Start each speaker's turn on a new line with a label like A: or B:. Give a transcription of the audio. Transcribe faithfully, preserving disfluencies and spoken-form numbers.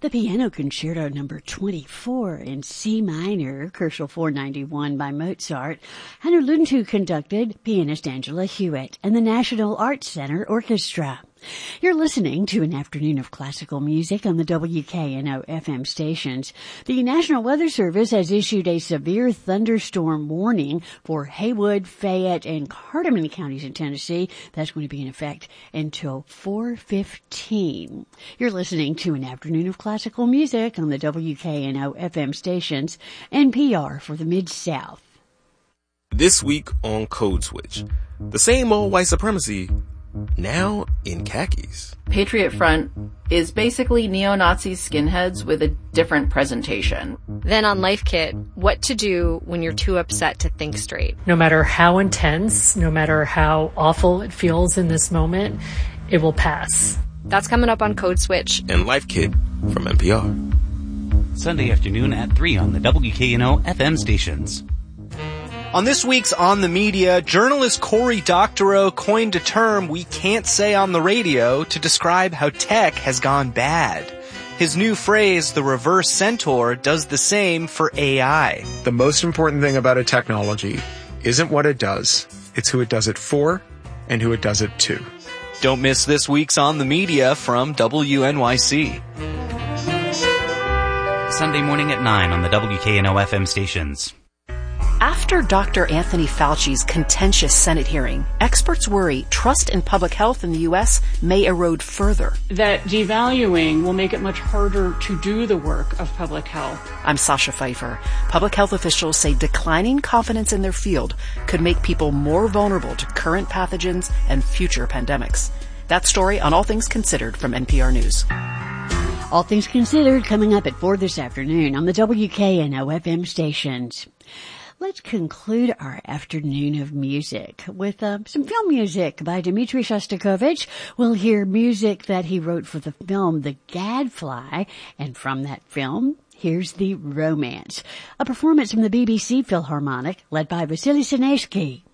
A: the Piano Concerto number twenty-four in C minor, Kochel four ninety-one by Mozart, and Luntu conducted pianist Angela Hewitt and the National Arts Center Orchestra. You're listening to an afternoon of classical music on the W K N O F M stations. The National Weather Service has issued a severe thunderstorm warning for Haywood, Fayette, and Hardeman counties in Tennessee. That's going to be in effect until four fifteen. You're listening to an afternoon of classical music on the W K N O F M stations, N P R for the Mid-South.
B: This week on Code Switch, the same old white supremacy, now in khakis.
C: Patriot Front is basically neo-Nazi skinheads with a different presentation.
D: Then on Life Kit, what to do when you're too upset to think straight.
E: No matter how intense, no matter how awful it feels in this moment, it will pass.
D: That's coming up on Code Switch.
B: And Life Kit from N P R.
F: Sunday afternoon at three on the W K N O F M stations.
G: On this week's On the Media, journalist Cory Doctorow coined a term we can't say on the radio to describe how tech has gone bad. His new phrase, the reverse centaur, does the same for A I.
H: The most important thing about a technology isn't what it does, it's who it does it for and who it does it to.
G: Don't miss this week's On the Media from W N Y C.
F: Sunday morning at nine on the W K N O F M stations.
I: After Doctor Anthony Fauci's contentious Senate hearing, experts worry trust in public health in the U S may erode further.
J: That devaluing will make it much harder to do the work of public health.
I: I'm Sasha Pfeiffer. Public health officials say declining confidence in their field could make people more vulnerable to current pathogens and future pandemics. That story on All Things Considered from N P R News.
A: All Things Considered coming up at four this afternoon on the W K N O F M stations. Let's conclude our afternoon of music with uh, some film music by Dmitri Shostakovich. We'll hear music that he wrote for the film The Gadfly, and from that film, here's The Romance, a performance from the B B C Philharmonic led by Vasily Sineski.